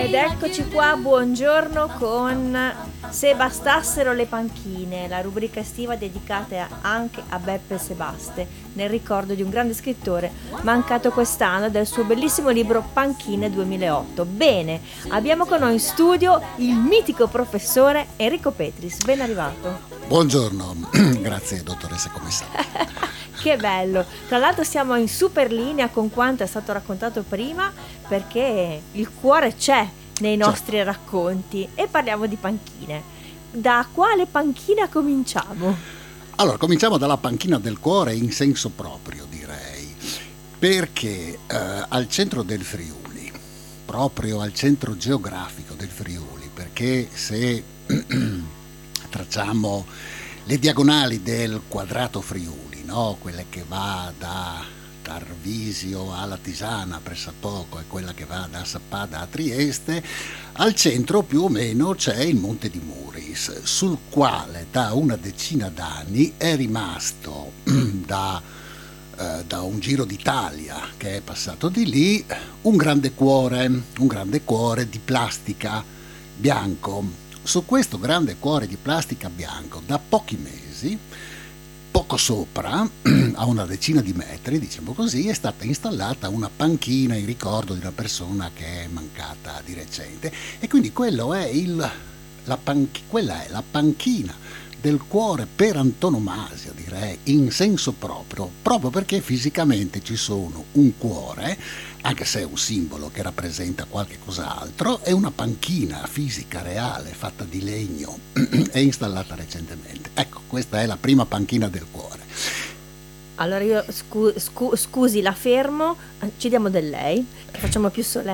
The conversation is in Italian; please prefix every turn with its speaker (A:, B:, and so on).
A: Ed eccoci qua, buongiorno con Se bastassero le panchine, la rubrica estiva dedicata anche a Beppe Sebaste, nel ricordo di un grande scrittore mancato quest'anno del suo bellissimo libro Panchine 2008. Bene, abbiamo con noi in studio il mitico professore Enrico Petris, ben arrivato.
B: Buongiorno, grazie dottoressa commissaria.
A: Che bello, tra l'altro siamo in super linea con quanto è stato raccontato prima, perché il cuore c'è nei nostri racconti e parliamo di panchine. Da quale panchina cominciamo?
B: Allora, cominciamo dalla panchina del cuore in senso proprio, direi, perché al centro del Friuli, proprio al centro geografico del Friuli, perché se tracciamo le diagonali del quadrato Friuli, no? Quelle che va da Tarvisio alla Tisana pressappoco e quella che va da Sappada a Trieste, al centro più o meno c'è il Monte di Muris, sul quale da una decina d'anni è rimasto da un giro d'Italia che è passato di lì un grande cuore di plastica bianco. Su questo grande cuore di plastica bianco da pochi mesi, poco sopra, a una decina di metri, diciamo così, è stata installata una panchina in ricordo di una persona che è mancata di recente, e quindi quella è la panchina del cuore per antonomasia, direi, in senso proprio perché fisicamente ci sono un cuore, anche se è un simbolo che rappresenta qualche cos'altro, è una panchina fisica reale fatta di legno e installata recentemente. Ecco, questa è la prima panchina del cuore.
A: Allora io scusi, la fermo, ci diamo del lei, che facciamo più solenni.